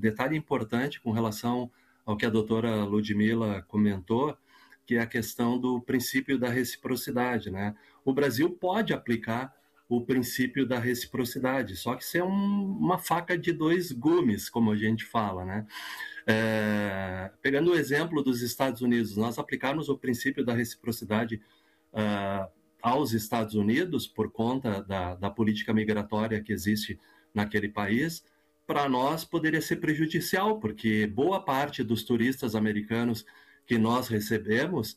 detalhe importante com relação ao que a doutora Ludmila comentou, que é a questão do princípio da reciprocidade, né? O Brasil pode aplicar o princípio da reciprocidade, só que isso é uma faca de dois gumes, como a gente fala, né? Pegando o exemplo dos Estados Unidos, nós aplicarmos o princípio da reciprocidade aos Estados Unidos, por conta da política migratória que existe naquele país, para nós poderia ser prejudicial, porque boa parte dos turistas americanos que nós recebemos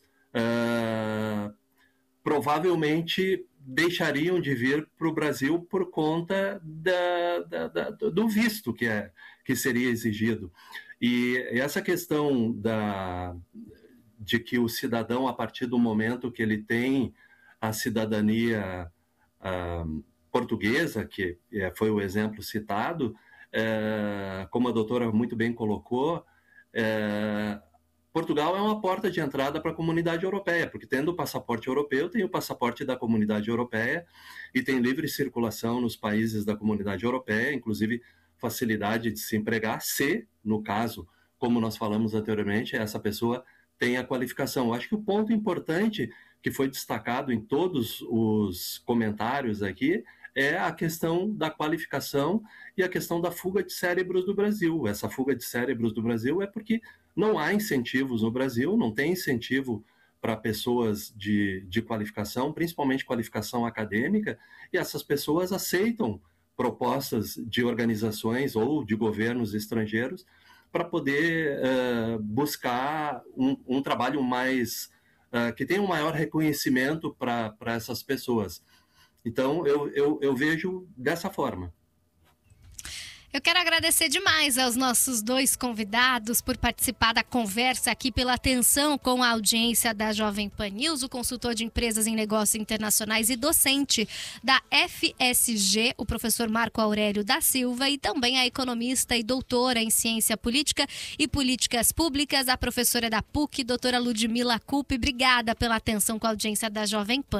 provavelmente deixariam de vir para o Brasil por conta do visto que seria exigido. E essa questão de que o cidadão, a partir do momento que ele tem a cidadania portuguesa, que foi o exemplo citado, como a doutora muito bem colocou, Portugal é uma porta de entrada para a comunidade europeia, porque tendo o passaporte europeu, tem o passaporte da comunidade europeia e tem livre circulação nos países da comunidade europeia, inclusive facilidade de se empregar, se, no caso, como nós falamos anteriormente, essa pessoa tem a qualificação. Eu acho que o ponto importante que foi destacado em todos os comentários aqui é a questão da qualificação e a questão da fuga de cérebros do Brasil. Essa fuga de cérebros do Brasil é porque não há incentivos no Brasil, não tem incentivo para pessoas de qualificação, principalmente qualificação acadêmica, e essas pessoas aceitam propostas de organizações ou de governos estrangeiros para poder buscar um trabalho mais que tenha um maior reconhecimento para essas pessoas. Então, eu vejo dessa forma. Eu quero agradecer demais aos nossos dois convidados por participar da conversa aqui, pela atenção com a audiência da Jovem Pan News, o consultor de empresas em negócios internacionais e docente da FSG, o professor Marco Aurélio da Silva, e também a economista e doutora em ciência política e políticas públicas, a professora da PUC, doutora Ludmila Cupp. Obrigada pela atenção com a audiência da Jovem Pan.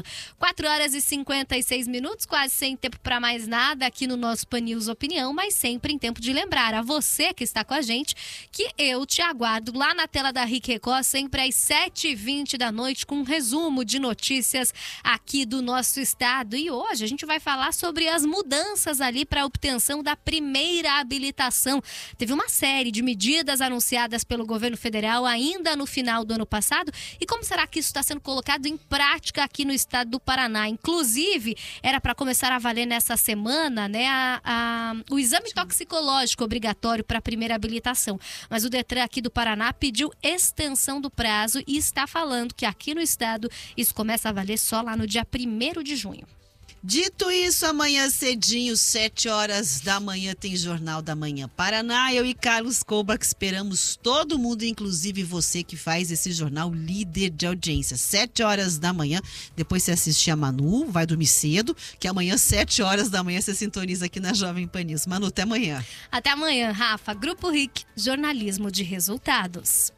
4h56, quase sem tempo para mais nada aqui no nosso Pan News Opinião, mas sempre em tempo de lembrar a você que está com a gente que eu te aguardo lá na tela da RIC Record, sempre às 7h20 da noite, com um resumo de notícias aqui do nosso estado. E hoje a gente vai falar sobre as mudanças ali para a obtenção da primeira habilitação. Teve uma série de medidas anunciadas pelo governo federal ainda no final do ano passado. E como será que isso está sendo colocado em prática aqui no estado do Paraná? Inclusive, era para começar a valer nessa semana, né, o exame toxicológico obrigatório para a primeira habilitação. Mas o Detran aqui do Paraná pediu extensão do prazo e está falando que aqui no estado isso começa a valer só lá no dia 1º de junho. Dito isso, amanhã cedinho, 7h da manhã, tem Jornal da Manhã Paraná. Eu e Carlos Koubach esperamos todo mundo, inclusive você que faz esse jornal líder de audiência. 7h da manhã, depois você assiste a Manu, vai dormir cedo, que amanhã, 7h da manhã, você sintoniza aqui na Jovem Pan News. Manu, até amanhã. Até amanhã, Rafa. Grupo RIC, jornalismo de resultados.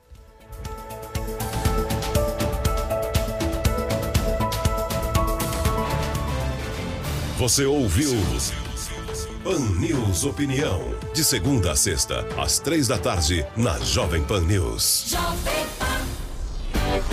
Você ouviu Pan News Opinião, de segunda a sexta, às 3 da tarde, na Jovem Pan News.